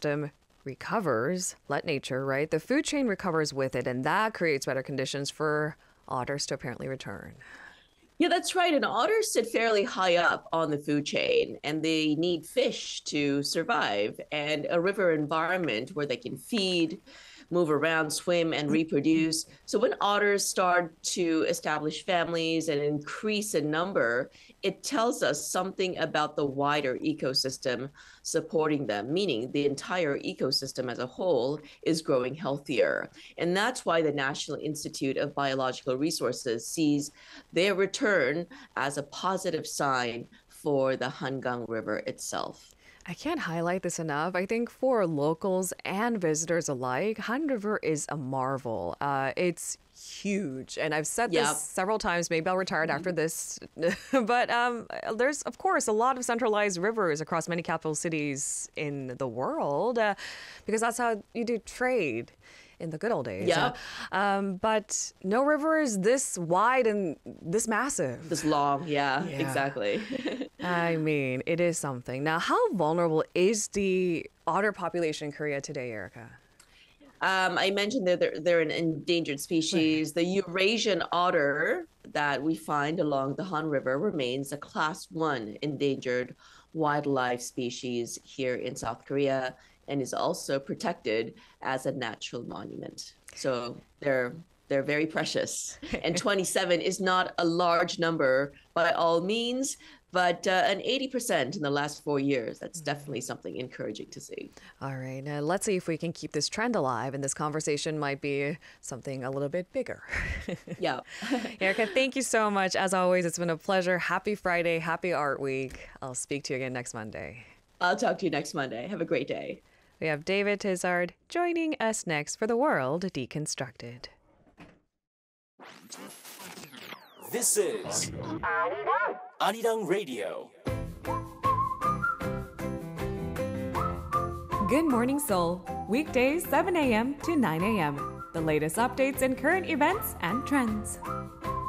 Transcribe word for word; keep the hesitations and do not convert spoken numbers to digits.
ecosystem recovers, let nature, right? The food chain recovers with it, and that creates better conditions for otters to apparently return. Yeah, that's right. And otters sit fairly high up on the food chain, and they need fish to survive and a river environment where they can feed, move around, swim, and reproduce. So when otters start to establish families and increase in number, it tells us something about the wider ecosystem supporting them, meaning the entire ecosystem as a whole is growing healthier. And that's why the National Institute of Biological Resources sees their return as a positive sign for the Hangang River itself. I can't highlight this enough. I think for locals and visitors alike, Han River is a marvel. Uh, it's huge. And I've said Yep. this several times. Maybe I'll retire after this. But um, there's, of course, a lot of centralized rivers across many capital cities in the world uh, because that's how you do trade in the good old days. Yeah. Uh, um, but no river is this wide and this massive. This long, yeah, Yeah. exactly. I mean, it is something. Now, how vulnerable is the otter population in Korea today, Erica? Um, I mentioned that they're, they're an endangered species. The Eurasian otter that we find along the Han River remains a class one endangered wildlife species here in South Korea and is also protected as a natural monument. So they're they're very precious. And twenty-seven is not a large number by all means, but uh, an eighty percent in the last four years, that's definitely something encouraging to see. All right, now let's see if we can keep this trend alive, and this conversation might be something a little bit bigger. Yeah. Erica, thank you so much. As always, it's been a pleasure. Happy Friday, happy Art Week. I'll speak to you again next Monday. I'll talk to you next Monday. Have a great day. We have David Tizard joining us next for The World Deconstructed. This is Arirang Radio. Good Morning Seoul, weekdays seven a.m. to nine a.m. The latest updates and current events and trends.